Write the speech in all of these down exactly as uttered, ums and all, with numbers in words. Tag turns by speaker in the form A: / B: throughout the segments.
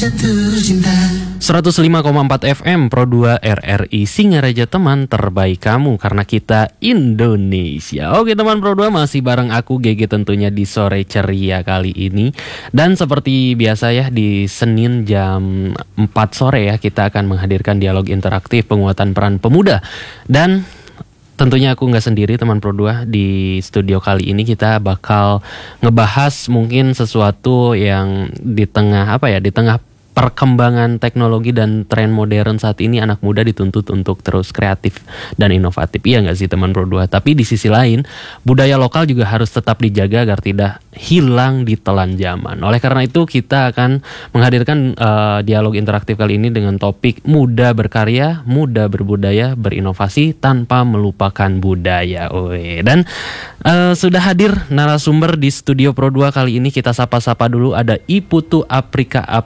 A: jatuh cinta.
B: seratus lima koma empat F M Pro dua R R I Singaraja, teman terbaik kamu karena kita Indonesia. Oke teman Pro dua, masih bareng aku G G tentunya di sore ceria kali ini. Dan seperti biasa ya, di Senin jam empat sore ya, kita akan menghadirkan dialog interaktif penguatan peran pemuda. Dan tentunya aku nggak sendiri teman Pro dua. Di studio kali ini kita bakal ngebahas mungkin sesuatu yang di tengah apa ya, di tengah perkembangan teknologi dan tren modern saat ini, anak muda dituntut untuk terus kreatif dan inovatif. Iya nggak sih teman Pro dua? Tapi di sisi lain, budaya lokal juga harus tetap dijaga agar tidak hilang di telan zaman. Oleh karena itu kita akan menghadirkan uh, dialog interaktif kali ini dengan topik muda berkarya, muda berbudaya, berinovasi tanpa melupakan budaya. Oe. Dan uh, sudah hadir narasumber di studio Pro dua kali ini. Kita sapa-sapa dulu. Ada Iputu Aprika Ap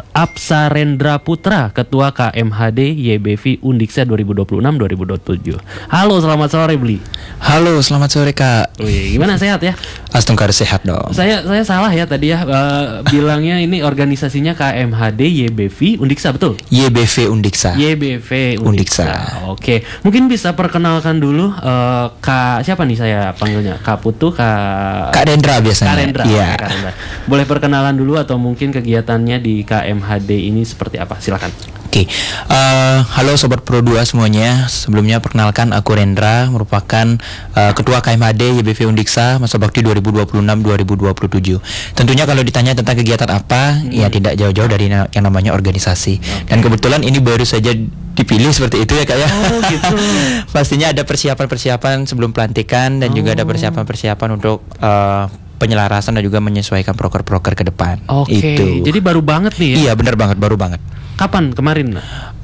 B: Apsarendra Putra, Ketua K M H D Y B V Undiksa dua ribu dua puluh enam dua ribu dua puluh tujuh. Halo, selamat sore Bli.
C: Halo, selamat sore Kak.
B: Wih, gimana, sehat ya?
C: Astungkar sehat dong.
B: Saya saya salah ya tadi ya, uh, bilangnya ini organisasinya K M H D Y B V Undiksa, betul?
C: Y B V Undiksa.
B: Y B V Undiksa.
C: Undiksa.
B: Oke, mungkin bisa perkenalkan dulu uh, Kak siapa nih saya panggilnya? Kak Putu, Kak
C: Kak Rendra biasanya.
B: Kak Rendra.
C: Iya.
B: Kak Rendra. Boleh perkenalan dulu atau mungkin kegiatannya di K M H D ini seperti apa? Silakan.
C: Oke, uh, halo Sobat Pro dua semuanya. Sebelumnya perkenalkan aku Rendra, merupakan uh, Ketua K M H D Y B V Undiksa masa bakti dua ribu dua puluh enam dua ribu dua puluh tujuh. Tentunya kalau ditanya tentang kegiatan apa, hmm. ya tidak jauh-jauh dari na- yang namanya organisasi. Okay. Dan kebetulan ini baru saja dipilih seperti itu ya Kak ya.
B: Oh gitu.
C: Pastinya ada persiapan-persiapan sebelum pelantikan dan oh. juga ada persiapan-persiapan untuk uh, penyelarasan dan juga menyesuaikan proker-proker ke depan.
B: Oke. Okay. Jadi baru banget nih ya?
C: Iya benar banget, baru banget.
B: Kapan kemarin?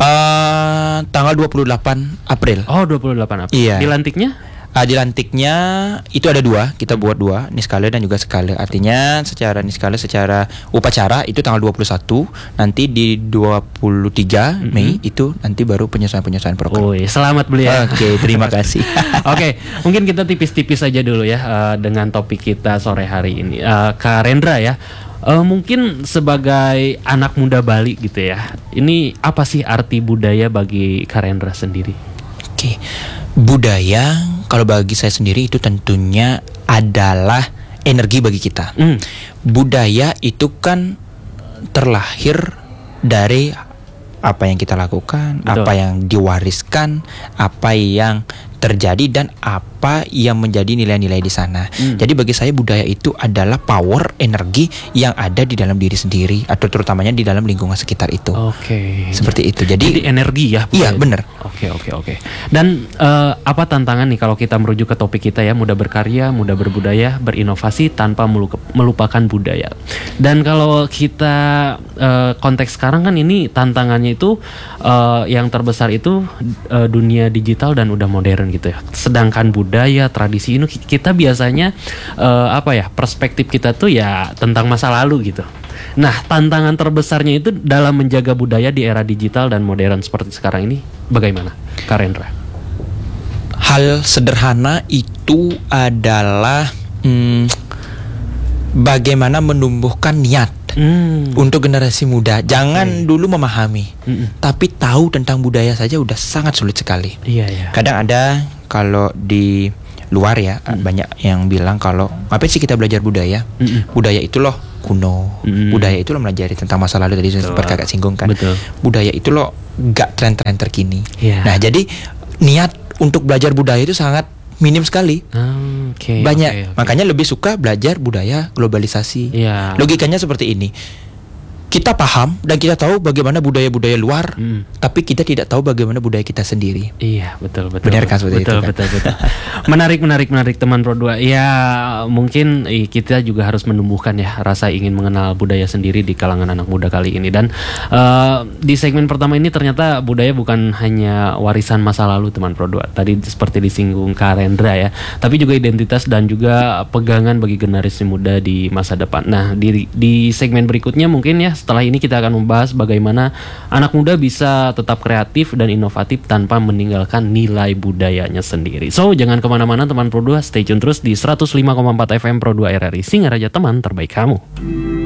C: Uh, tanggal dua puluh delapan April.
B: Oh, dua puluh delapan April.
C: Iya.
B: Dilantiknya?
C: Uh, dilantiknya itu ada dua, kita buat dua, niskale dan juga skale. Artinya secara niskale, secara upacara itu tanggal dua puluh satu, nanti di dua puluh tiga mm-hmm. Mei itu nanti baru penyesuaian-penyesuaian proker.
B: Oh, iya. Selamat beli ya.
C: Oke, okay, terima kasih.
B: Oke, okay, mungkin kita tipis-tipis aja dulu ya uh, dengan topik kita sore hari ini. Uh, Kak Rendra ya. Uh, mungkin sebagai anak muda Bali gitu ya, ini apa sih arti budaya bagi Kak Rendra sendiri?
C: Oke, budaya kalau bagi saya sendiri itu tentunya adalah energi bagi kita. Mm. Budaya itu kan terlahir dari apa yang kita lakukan, betul, apa yang diwariskan, apa yang terjadi dan apa yang menjadi nilai-nilai di sana. Hmm. Jadi bagi saya budaya itu adalah power, energi yang ada di dalam diri sendiri atau terutamanya di dalam lingkungan sekitar itu.
B: Oke.
C: Seperti itu. Jadi,
B: Jadi energi ya.
C: Iya, benar.
B: Oke, oke, oke. Dan uh, apa tantangan nih kalau kita merujuk ke topik kita ya, muda berkarya, muda berbudaya, berinovasi tanpa melupakan budaya. Dan kalau kita uh, konteks sekarang kan ini tantangannya itu uh, yang terbesar itu uh, dunia digital dan udah modern gitu ya. Sedangkan budaya, tradisi ini kita biasanya uh, apa ya, perspektif kita tuh ya tentang masa lalu gitu. Nah, tantangan terbesarnya itu dalam menjaga budaya di era digital dan modern seperti sekarang ini bagaimana, Kak Rendra?
C: Hal sederhana itu adalah hmm, bagaimana menumbuhkan niat Hmm. untuk generasi muda. Jangan okay. dulu memahami, Mm-mm. tapi tahu tentang budaya saja udah sangat sulit sekali.
B: Iya, iya.
C: Kadang ada kalau di luar ya mm. banyak yang bilang kalau ngapain sih kita belajar budaya? Mm-mm. Budaya itu loh kuno. Mm. Budaya itu loh melajari tentang masa lalu, tadi sempat kakak singgung kan. Betul. Budaya itu loh gak tren-tren terkini. Yeah. Nah jadi niat untuk belajar budaya itu sangat minim sekali.
B: Oh, okay,
C: banyak
B: okay, okay.
C: Makanya lebih suka belajar budaya globalisasi. Yeah. Logikanya seperti ini. Kita paham dan kita tahu bagaimana budaya-budaya luar, mm. tapi kita tidak tahu bagaimana budaya kita sendiri.
B: Iya, betul betul.
C: Benar kan seperti
B: betul,
C: itu kan?
B: Betul betul. menarik menarik menarik teman Pro dua. Ya, mungkin eh, kita juga harus menumbuhkan ya rasa ingin mengenal budaya sendiri di kalangan anak muda kali ini. Dan uh, di segmen pertama ini ternyata budaya bukan hanya warisan masa lalu teman Pro dua. Tadi seperti disinggung Kak Rendra ya, tapi juga identitas dan juga pegangan bagi generasi muda di masa depan. Nah, di di segmen berikutnya mungkin ya, setelah ini kita akan membahas bagaimana anak muda bisa tetap kreatif dan inovatif tanpa meninggalkan nilai budayanya sendiri. So, jangan kemana-mana teman Pro dua, stay tune terus di seratus lima koma empat F M Pro dua R R I Singaraja, teman terbaik kamu.